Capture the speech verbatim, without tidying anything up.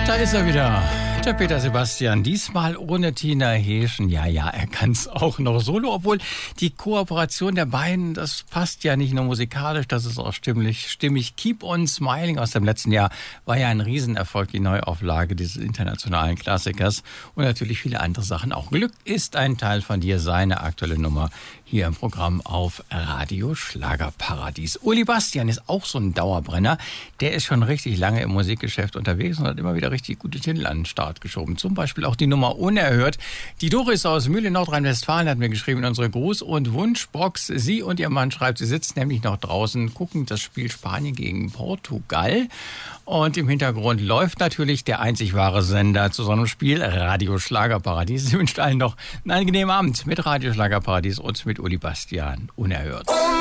Da ist er wieder, der Peter Sebastian. Diesmal ohne Tina Heeschen. Ja, ja, er kann es auch noch solo, obwohl die Kooperation der beiden, das passt ja nicht nur musikalisch, das ist auch stimmig. stimmig. Keep on Smiling aus dem letzten Jahr war ja ein Riesenerfolg, die Neuauflage dieses internationalen Klassikers und natürlich viele andere Sachen auch. Glück ist ein Teil von dir, seine aktuelle Nummer hier im Programm auf Radio Schlagerparadies. Uli Bastian ist auch so ein Dauerbrenner. Der ist schon richtig lange im Musikgeschäft unterwegs und hat immer wieder richtig gute Titel an den Start geschoben. Zum Beispiel auch die Nummer Unerhört. Die Doris aus Mühle, Nordrhein-Westfalen, hat mir geschrieben in unsere Gruß- und Wunschbox. Sie und ihr Mann, schreibt, sie sitzt nämlich noch draußen, gucken das Spiel Spanien gegen Portugal. Und im Hintergrund läuft natürlich der einzig wahre Sender zu so einem Spiel, Radio Schlagerparadies. Sie wünscht allen noch einen angenehmen Abend mit Radio Schlagerparadies und mit Uli Bastian. Unerhört.